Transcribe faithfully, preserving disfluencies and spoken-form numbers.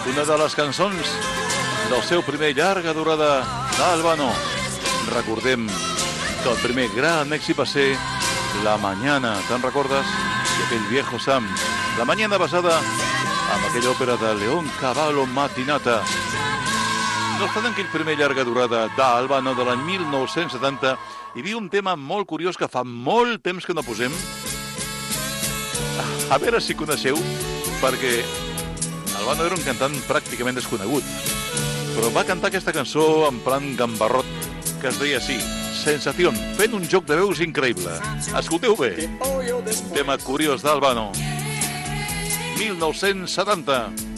una de les cançons del seu primer llarga durada d'Albano. Recordem que el primer gran èxit va ser La Mañana, te'n recordes? I aquell viejo Sam. La Mañana basada en aquella òpera de León Cavallo Matinata. No obstant aquell primer llarga durada d'Albano de l'any mil nou-cents setanta, hi havia un tema molt curiós que fa molt temps que no posem. A veure si coneixeu, perquè Albano era un cantant pràcticament desconegut, però va cantar aquesta cançó en plan gambarrot, que es deia així, Sensación, fent un joc de veus increïble. Escolteu bé, tema curiós d'Albano, mil nou-cents setanta.